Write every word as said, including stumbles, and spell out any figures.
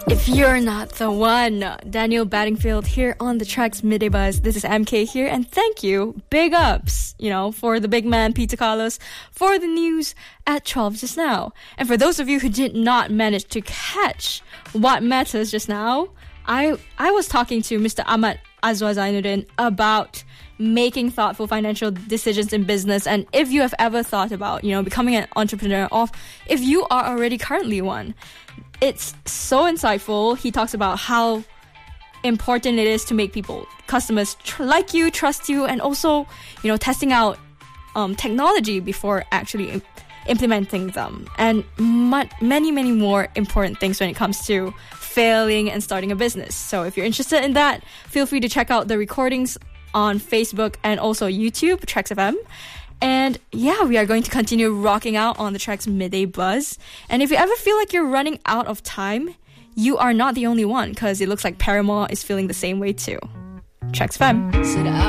If you're not the one, Daniel Battingfield here on the Trax Midday Buzz. This is M K here, and thank you, big ups, you know, for the big man, Peter Carlos, for the news at twelve just now. And for those of you who did not manage to catch what matters just now, I I was talking to Mister Ahmad Azwar Zainuddin about making thoughtful financial decisions in business. And if you have ever thought about, you know, becoming an entrepreneur, or if you are already currently one, it's so insightful. He talks about how important it is to make people, customers tr- like you, trust you, and also, you know, testing out um, technology before actually im- implementing them. And mu- many, many more important things when it comes to failing and starting a business. So if you're interested in that, feel free to check out the recordings on Facebook and also YouTube, Trax F M. And yeah, we are going to continue rocking out on the Trax Midday Buzz. And if you ever feel like you're running out of time, you are not the only one, because it looks like Paramore is feeling the same way too. Trax F M.